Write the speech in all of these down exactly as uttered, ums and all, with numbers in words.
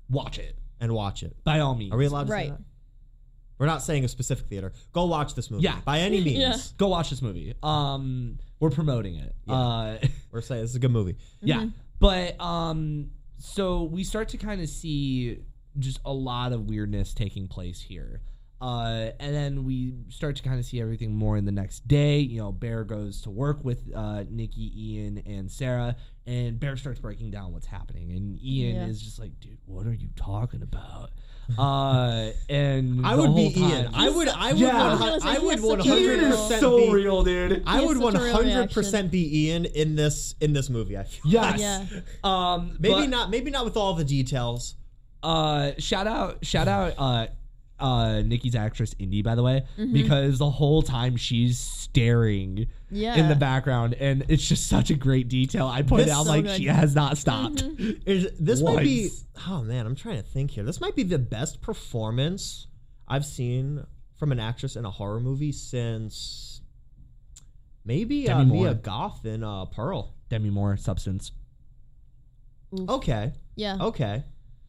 watch it. And watch it. By all means. Are we allowed to right. say that? We're not saying a specific theater. Go watch this movie. Yeah. By any means. Yeah. Go watch this movie. Um, we're promoting it. Yeah. Uh, We're saying this is a good movie. yeah. But um, so we start to kind of see just a lot of weirdness taking place here. Uh, and then we start to kind of see everything more in the next day. You know, Bear goes to work with uh, Nikki, Ian, and Sarah, and Bear starts breaking down what's happening. And Ian Yeah. is just like, dude, what are you talking about? Uh, and I the would be whole Ian. time- I would. I would. Yeah. one I was hun- gonna say, I he would has such one a hundred real- percent so be. real, dude. I He would has one such a real hundred percent be Ian in this in this movie. I feel. Yes. Yeah. Um, Maybe but, not. Maybe not with all the details. Uh, shout out, shout out, uh, uh, Nikki's actress Indy, by the way, Mm-hmm. because the whole time she's staring Yeah. in the background, and it's just such a great detail. I pointed This- out So like good. she has not stopped. Is this might be? Once. Oh man, I'm trying to think here. This might be the best performance I've seen from an actress in a horror movie since maybe uh, Demi Moore. Mia Goth in uh, Pearl. Demi Moore, Substance. Okay. Yeah. Okay.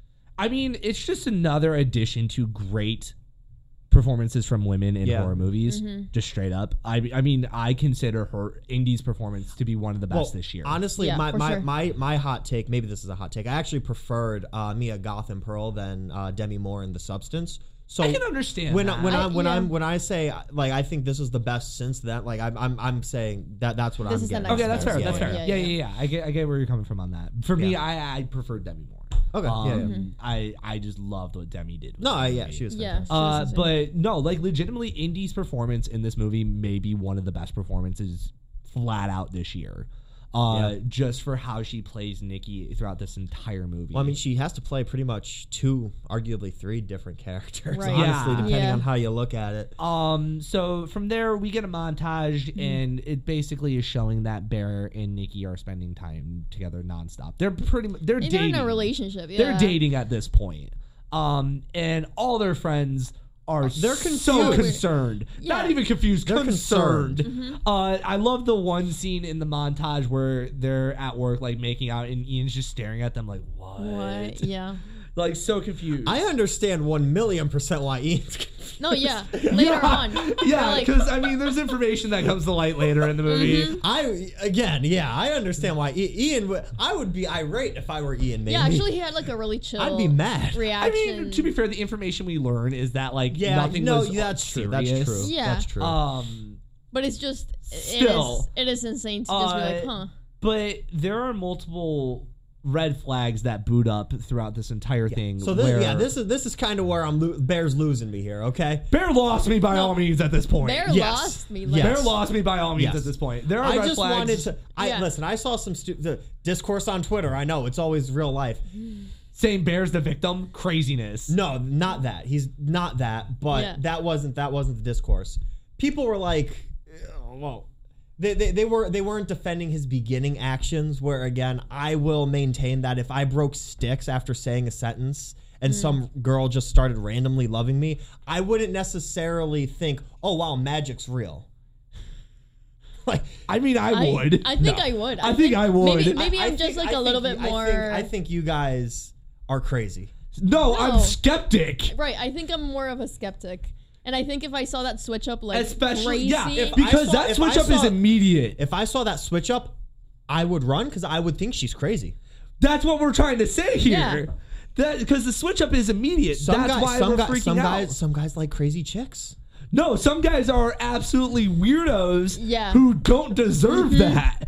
I mean, it's just another addition to great performances from women in Yeah. horror movies. Mm-hmm. Just straight up. I, I mean, I consider her Indy's performance to be one of the best Well, this year. Honestly, Yeah, my, for my, sure. my my hot take, maybe this is a hot take. I actually preferred uh, Mia Goth in Pearl than uh, Demi Moore in The Substance. So I can understand when that. when I- I when yeah. I'm when I say like I think this is the best since that, like I'm I'm I'm saying that that's what This I'm is the getting. next Okay, that's best. fair. Yeah, That's fair. yeah, Yeah, yeah, yeah. yeah. I get, I get where you're coming from on that. For me, Yeah. I, I prefer Demi Moore. Okay, yeah, yeah. Um, I, I just loved what Demi did. with No, the I, yeah, movie. she was Yeah. fantastic. Uh, She was but no, like legitimately, Indy's performance in this movie may be one of the best performances flat out this year. Uh, Yeah. just for how she plays Nikki throughout this entire movie. Well, I mean, she has to play pretty much two, arguably three different characters. Right. Honestly, Yeah. depending Yeah. on how you look at it. Um. So from there, we get a montage, Mm-hmm. and it basically is showing that Bear and Nikki are spending time together nonstop. They're pretty. mu- They're They're dating. in a relationship. Yeah. They're dating at this point. Um. And all their friends are They're so confused. concerned. Yeah. Not even confused. They're concerned. concerned. Uh. I love the one scene in the montage where they're at work, like making out, and Ian's just staring at them, like, what? What? Yeah. Like so confused. I understand one million percent why Ian's confused. No, yeah. Later on. Yeah, Like- because I mean, there's information that comes to light later in the movie. I again, yeah, I understand why I- Ian. Would, I would be irate if I were Ian. Maybe. Yeah, actually, he had like a really chill. I'd be mad. I Reaction. mean, to be fair, the information we learn is that like yeah, nothing no, was that's true. serious. That's true. Yeah. That's true. Um, but it's just it Still. is it is insane to just be like, Uh, huh? but there are multiple red flags that boot up throughout this entire thing. so this, where yeah, this is this is kind of where I'm lo- Bear's losing me here. Okay. Bear lost me by No. all means at this point. Bear yes. lost me. Like, Bear Yes. lost me by all means Yes. at this point. There are I red just flags. wanted to. I Yeah. listen. I saw some stu- the discourse on Twitter. I know it's always real life. saying Bear's the victim. Craziness. No, not that. He's not that. But Yeah. that wasn't that wasn't the discourse. People were like, oh, well, they, they they were they weren't defending his beginning actions. Where again, I will maintain that if I broke sticks after saying a sentence and some girl just started randomly loving me, I wouldn't necessarily think, oh wow, magic's real. Like, I mean, I, I would. I think No. I would. I think I would. Maybe, maybe I- I I'm just think- like I a little think bit you- more. I think, I think you guys are crazy. No, No. I'm skeptic. Right, I think I'm more of a skeptic, and I think if I saw that switch up like Especially, crazy, yeah, If I because saw- that if switch I up is saw- immediate. If I saw that switch up, I would run because I would think she's crazy. That's what we're trying to say here. Yeah. That because the switch up is immediate. Some That's guys, why some we're guys, freaking some out. guys, some guys like crazy chicks. No, some guys are absolutely weirdos Yeah. who don't deserve that.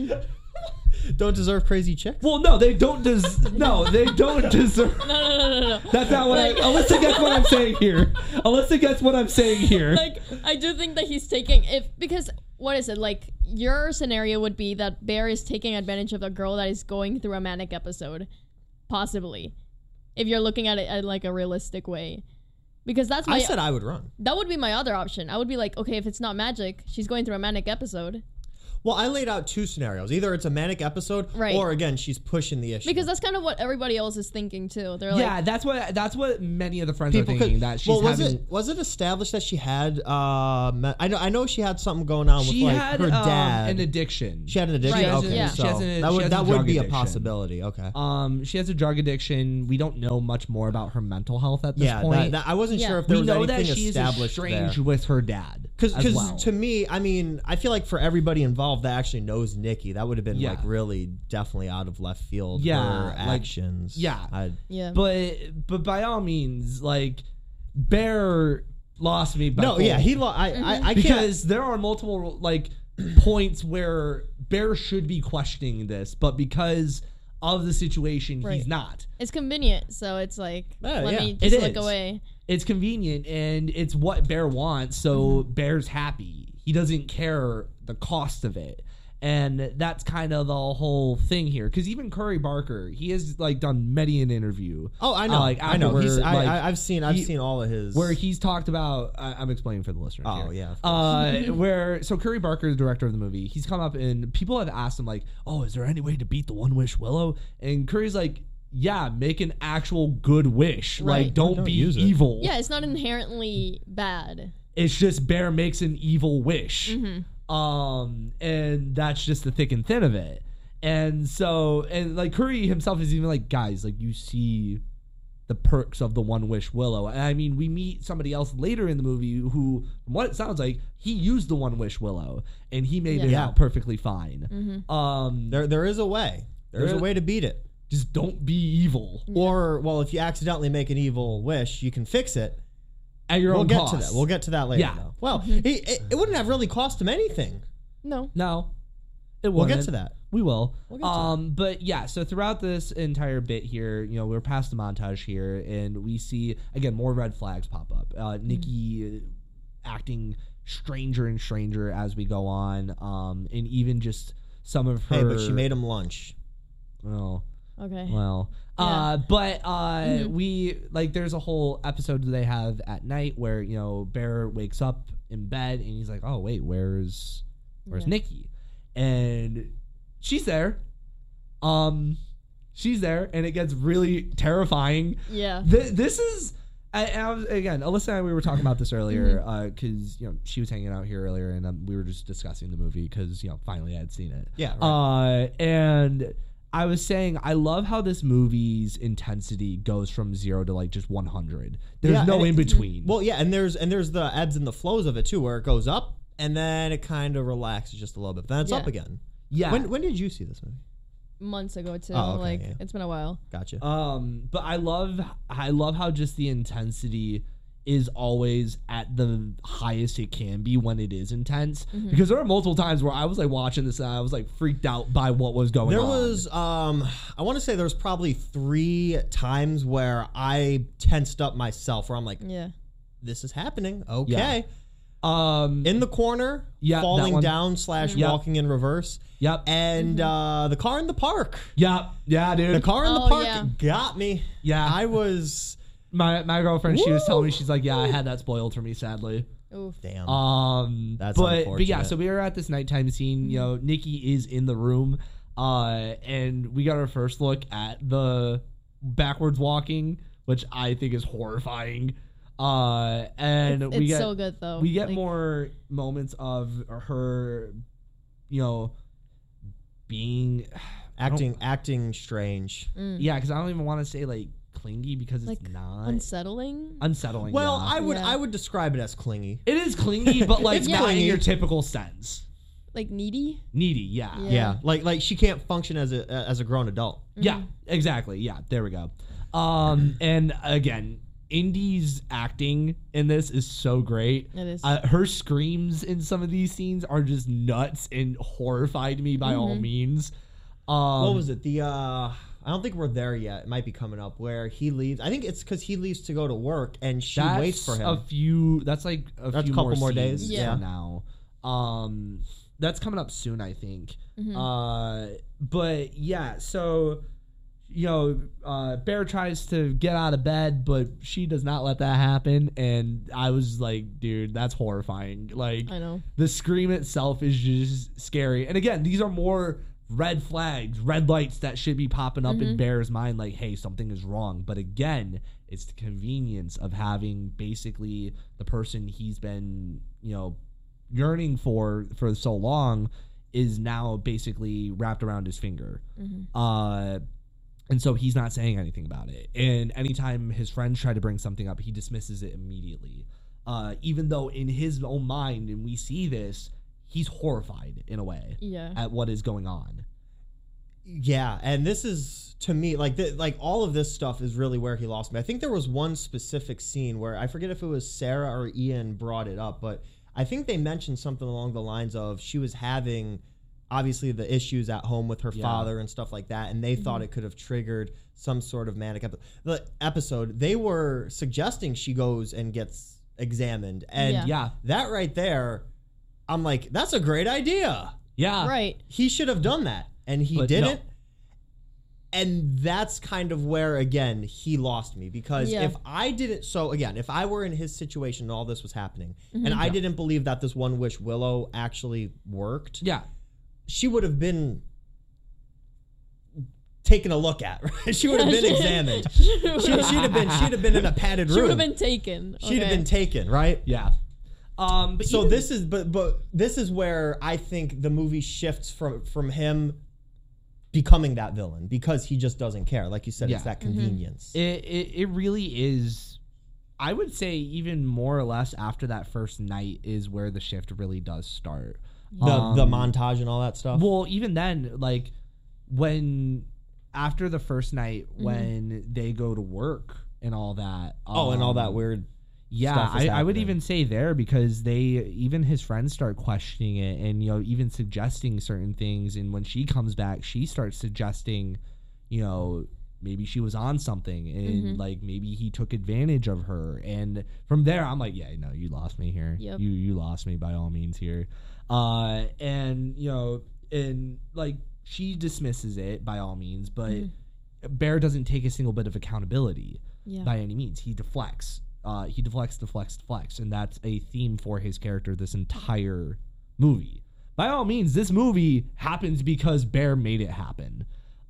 Don't deserve crazy chicks. Well, no, they don't des- No, they don't deserve. no, no, no, no, no. That's not what I. Alyssa gets what I'm saying here. Alyssa gets what I'm saying here. Like, I do think that he's taking if because what is it like? Your scenario would be that Bear is taking advantage of a girl that is going through a manic episode, possibly, if you're looking at it at like a realistic way. Because that's my I said I would run. that would be my other option. I would be like, okay, if it's not magic, she's going through a manic episode. Well, I laid out two scenarios. Either it's a manic episode, Right. or again, she's pushing the issue. Because that's kind of what everybody else is thinking too. They're like, Yeah, that's what that's what many of the friends people are could. thinking that she's well, was having. it was it established that she had? Uh, me- I know I know she had something going on She with like had her um, dad. an addiction. she had an addiction. Right. She has Okay, a- yeah. so she has a- that she would has a that would drug be a addiction. possibility. Okay. Um, she has a drug addiction. We don't know much more about her mental health at this yeah, point. that, that, I wasn't Yeah. sure if there we was know anything that she's established estranged there. with her dad. Because as well. to me, I mean, I feel like for everybody involved that actually knows Nikki, that would have been Yeah. like really definitely out of left field. Yeah, her like- actions. yeah. I, yeah. But but by all means, like Bear lost me. By no, full. yeah, he. Lo- I, I, I can't. because there are multiple like points where Bear should be questioning this, but because of the situation, Right. he's not. It's convenient, so it's like, Yeah, let yeah. me It just look is. away. It's convenient and it's what Bear wants, so Bear's happy. He doesn't care the cost of it. And that's kind of the whole thing here. Because even Curry Barker, he has like done many an interview. Oh, I know. uh, like, I know. He's, afterward, I, like, I, I've seen. I've he- seen all of his. where he's talked about. I, I'm explaining for the listeners. Oh, here. yeah, of Uh, where so Curry Barker, the director of the movie, he's come up and people have asked him like, "Oh, is there any way to beat the One Wish Willow?" And Curry's like, "Yeah, make an actual good wish. Right. Like, don't, Don't be use it." evil. Yeah, it's not inherently bad. It's just Bear makes an evil wish." Mm-hmm. Um, and that's just the thick and thin of it. And so, and like Curry himself is even like, guys, like you see the perks of the One Wish Willow. And I mean, we meet somebody else later in the movie who, from what it sounds like, he used the One Wish Willow and he made it Yeah. out perfectly fine. Mm-hmm. Um, there, there is a way. There's There- a way to beat it. just don't be evil Or, well, if you accidentally make an evil wish, you can fix it. at your We'll own get cost. to that. We'll get to that later. Yeah. Though. Well, he, it, it wouldn't have really cost him anything. No. No, it We'll wouldn't. get to that. We will. We'll get to um, but yeah, so throughout this entire bit here, you know, we're past the montage here, and we see again more red flags pop up. Uh, Nikki acting stranger and stranger as we go on, um, and even just some of her. Hey, but she made him lunch. Well, Okay. well. Yeah. Uh, but uh, Mhm. we like there's a whole episode they have at night where you know Bear wakes up in bed and he's like, oh wait, where's where's Yeah. Nikki? And she's there. Um, she's there, and it gets really terrifying. Yeah. Th- this is. I, I was, again, Alyssa and I, we were talking about this earlier Mm-hmm. because you know she was hanging out here earlier, and um, we were just discussing the movie because you know finally I had seen it. Yeah. Right. Uh, and I was saying I love how this movie's intensity goes from zero to like just one hundred. There's Yeah, no and in it- between. Well, yeah, and there's and there's the ebbs and the flows of it too, where it goes up and then it kind of relaxes just a little bit, but then it's Yeah. up again. yeah. When when did you see this movie? Months ago too. Oh, okay, like yeah. it's been a while. Gotcha. Um, but I love I love how just the intensity is always at the highest it can be when it is intense. Mm-hmm. Because there are multiple times where I was like watching this and I was like freaked out by what was going There on. was, um, I want to say there was probably three times where I tensed up myself, where I'm like, Yeah. "This is happening." Okay, um in the corner, Yeah, that falling one. down slash Yep. walking in reverse, Yep. and uh, the car in the park. Yep. Yeah, dude. The car in the Oh, park yeah. got me. Yeah. I was my my girlfriend, she was Woo! telling me, she's like, yeah, I had that spoiled for me, sadly. Oof. damn. Um, That's but but yeah, unfortunate. so we were at this nighttime scene. You know, Nikki is in the room, uh, and we got our first look at the backwards walking, which I think is horrifying. Uh, and It's, we it's get so good though. we get Like, more moments of her, you know, being acting acting strange. mm, yeah, because I don't even want to say like clingy because it's Like, not unsettling. unsettling. Well, yeah. I would Yeah. I would describe it as clingy. it is clingy, but like It's not in clingy. your typical sense. Like needy. Needy, yeah. Yeah. Yeah, like like she can't function as a as a grown adult. Yeah, exactly. Yeah, there we go. Um, and again, Indy's acting in this is so great. It is. Uh, her screams in some of these scenes are just nuts and horrified me by all means. Um, What was it? The uh I don't think we're there yet. It might be coming up where he leaves. I think it's because he leaves to go to work and she that's waits for him. a few. That's like a That's few a couple more, more scenes days. Yeah. from now. Um, that's coming up soon, I think. Mhm. Uh, but yeah, so you know, uh, Bear tries to get out of bed, but she does not let that happen. And I was like, dude, that's horrifying. Like, I know. the scream itself is just scary. And again, these are more red flags, red lights that should be popping up Mm-hmm. in Bear's mind, like, hey, something is wrong. But again, it's the convenience of having basically the person he's been, you know, yearning for for so long is now basically wrapped around his finger. Mm-hmm. Uh, and so he's not saying anything about it. And anytime his friends try to bring something up, he dismisses it immediately. Uh, even though in his own mind, and we see this, he's horrified in a way Yeah. at what is going on. Yeah, and this is to me like th- like all of this stuff is really where he lost me. I think there was one specific scene where I forget if it was Sarah or Ian brought it up, but I think they mentioned something along the lines of she was having obviously the issues at home with her Yeah. father and stuff like that, and they thought it could have triggered some sort of manic epi- the episode. They were suggesting she goes and gets examined, and Yeah. Yeah. that right there, I'm like, that's a great idea. Yeah. Right. He should have done that, and he But didn't. no. And that's kind of where, again, he lost me. Because Yeah. if I didn't... So, again, if I were in his situation and all this was happening, Mm-hmm. and I didn't believe that this One Wish Willow actually worked, Yeah. she would have been taken a look at. Right? She would have been examined. She, she'd have been she'd have been in a padded room. She would have been taken. She'd have Okay. been taken, right? Yeah. Um, but So even- this is but but this is where I think the movie shifts from from him becoming that villain, because he just doesn't care. Like you said, Yeah. it's that Mm-hmm. convenience. It, it it really is. I would say even more or less after that first night is where the shift really does start. the the Um, montage and all that stuff. Well, even then, like when after the first night Mm-hmm. when they go to work and all that. oh, and all that um, weird. Yeah, stuff is I, I would happening. even say there, because they even his friends start questioning it, and you know even suggesting certain things. And when she comes back, she starts suggesting, you know, maybe she was on something, and Mhm. like maybe he took advantage of her. And from there, I'm like, yeah, no, you lost me here. Yep. You you lost me by all means here. Uh, and you know, and like she dismisses it by all means, but Mhm. Bear doesn't take a single bit of accountability Yeah. by any means. He deflects. Uh, he deflects, deflects, deflects, and that's a theme for his character this entire movie. By all means, this movie happens because Bear made it happen,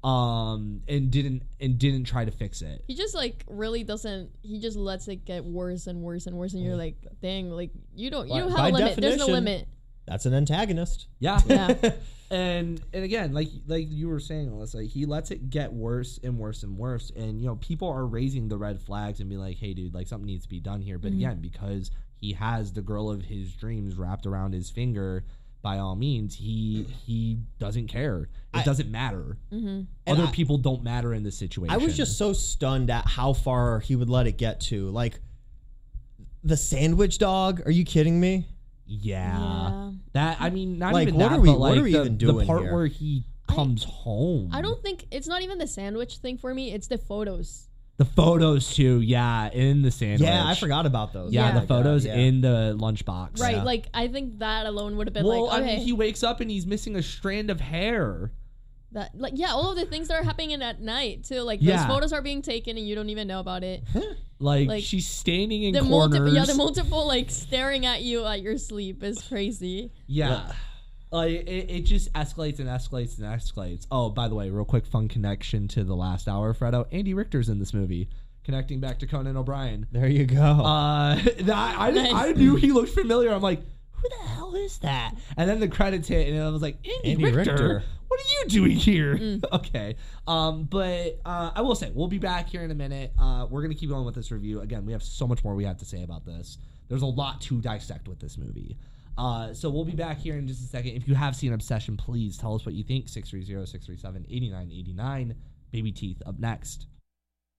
um, and didn't and didn't try to fix it. He just like really doesn't. He just lets it get worse and worse and worse, and you're like, dang, like you don't, you By- don't have by a limit. There's no definition- limit. That's an antagonist. Yeah, Yeah. and and again, like like you were saying, Alyssa, he lets it get worse and worse and worse, and you know people are raising the red flags and be like, hey, dude, like something needs to be done here. But again, because he has the girl of his dreams wrapped around his finger, by all means, he he doesn't care. It I- doesn't matter. Mm-hmm. And Other I- people don't matter in this situation. I was just so stunned at how far he would let it get to. Like, the sandwich dog? Are you kidding me? yeah. Yeah. That I mean, not Like, even what that, are we- but what like are we the, even the doing part here? where he comes home. I don't think it's not even the sandwich thing for me. It's the photos. The photos too, yeah, in the sandwich. Yeah, I forgot about those. Yeah, Yeah. the Oh my God, photos yeah. in the lunchbox. Right. Yeah. Like I think that alone would have been Well, like, I okay, mean, he wakes up and he's missing a strand of hair. that like yeah, all of the things that are happening at night too. Like Yeah. those photos are being taken and you don't even know about it. Like, Like, she's standing in The corners. multiple, yeah, the multiple like staring at you at your sleep is crazy. Yeah. Like it, it just escalates and escalates and escalates. Oh, by the way, real quick fun connection to the last hour, Fredo. Andy Richter's in this movie, connecting back to Conan O'Brien. There you go. Uh, that, I, Nice. I knew he looked familiar. I'm like, who the hell is that? And then the credits hit, and I was like, Andy, Andy Richter, Richter. what are you doing here? Mm. Okay. Um, but uh, I will say, we'll be back here in a minute. Uh, we're going to keep going with this review. Again, we have so much more we have to say about this. There's a lot to dissect with this movie. Uh, so we'll be back here in just a second. If you have seen Obsession, please tell us what you think. six three zero, six three seven, eight nine eight nine. Baby Teeth up next.